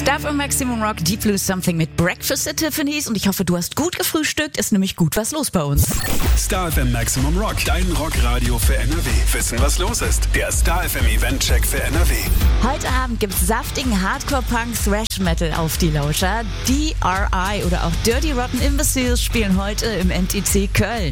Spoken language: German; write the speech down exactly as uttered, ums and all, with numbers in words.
Star F M Maximum Rock, Deep Blue Something mit Breakfast at Tiffany's und ich hoffe, du hast gut gefrühstickt, ist nämlich gut was los bei uns. Star F M Maximum Rock, dein Rockradio für N R W. Wissen, was los ist? Der Star F M Event-Check für N R W. Heute Abend gibt's saftigen Hardcore-Punk Thrash Metal auf die Lauscher. D R I oder auch Dirty Rotten Imbeciles spielen heute im N T C Köln.